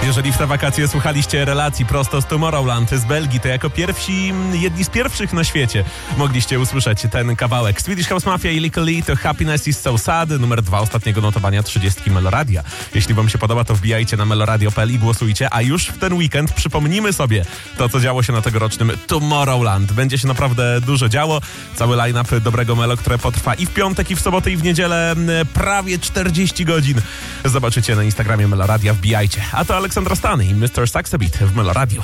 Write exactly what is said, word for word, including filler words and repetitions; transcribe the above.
Jeżeli w te wakacje słuchaliście relacji prosto z Tomorrowland z Belgii, to jako pierwsi, jedni z pierwszych na świecie mogliście usłyszeć ten kawałek. Swedish House Mafia i Lykke Li to Happiness is so sad, numer dwa ostatniego notowania trzydziestki Meloradia. Jeśli wam się podoba, to wbijajcie na meloradio kropka p l i głosujcie, a już w ten weekend przypomnimy sobie to, co działo się na tegorocznym Tomorrowland. Będzie się naprawdę dużo działo. Cały line-up dobrego Melo, które potrwa i w piątek, i w sobotę, i w niedzielę prawie czterdzieści godzin. Zobaczycie na Instagramie Meloradia, wbijajcie. A to Aleksandra Stan i mister Saxabit w Meloradio.